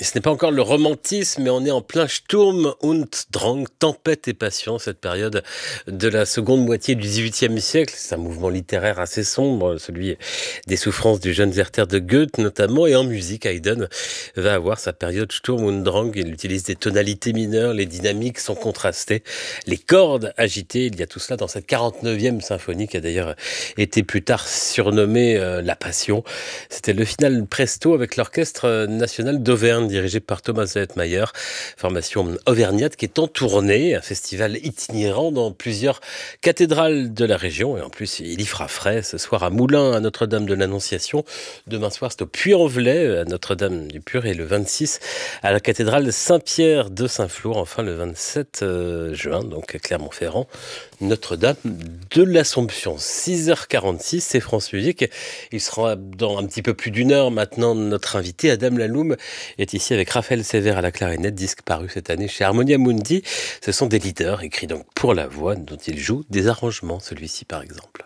Et ce n'est pas encore le romantisme, mais on est en plein Sturm und Drang, tempête et passion, cette période de la seconde moitié du XVIIIe siècle. C'est un mouvement littéraire assez sombre, celui des souffrances du jeune Werther de Goethe notamment. Et en musique, Haydn va avoir sa période Sturm und Drang. Il utilise des tonalités mineures, les dynamiques sont contrastées, les cordes agitées. Il y a tout cela dans cette 49e symphonie qui a d'ailleurs été plus tard surnommée La Passion. C'était le final presto avec l'Orchestre national d'Auvergne dirigé par Thomas Zehetmayer, formation auvergnate qui est en tournée, un festival itinérant dans plusieurs cathédrales de la région. Et en plus, il y fera frais ce soir à Moulins, à Notre-Dame de l'Annonciation. Demain soir, c'est au Puy-en-Velay, à Notre-Dame-du-Pur, et le 26 à la cathédrale Saint-Pierre de Saint-Flour. Enfin, le 27 juin, donc à Clermont-Ferrand, Notre-Dame de l'Assomption. 6h46, c'est France Musique. Il sera dans un petit peu plus d'une heure maintenant. Notre invité, Adam Laloum, est ici avec Raphaël Sévère à la clarinette, disque paru cette année chez Harmonia Mundi. Ce sont des leaders écrits donc pour la voix dont il joue des arrangements, celui-ci par exemple.